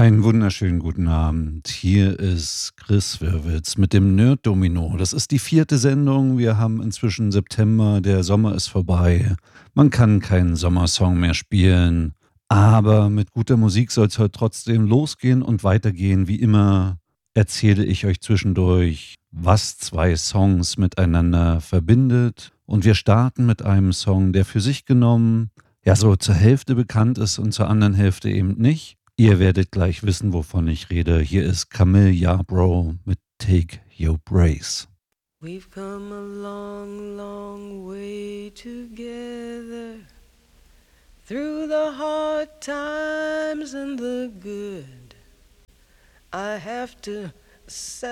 Einen wunderschönen guten Abend. Hier ist Chris Wirwitz mit dem Nerd-Domino. Das ist die vierte Sendung. Wir haben inzwischen September. Der Sommer ist vorbei. Man kann keinen Sommersong mehr spielen. Aber mit guter Musik soll es heute trotzdem losgehen und weitergehen. Wie immer erzähle ich euch zwischendurch, was zwei Songs miteinander verbindet. Und wir starten mit einem Song, der für sich genommen ja so zur Hälfte bekannt ist und zur anderen Hälfte eben nicht. Ihr werdet gleich wissen, wovon ich rede. Hier ist Camille Yarbrough mit Take Your Brace. We've come a long, long way together, through the hard times and the good. I have to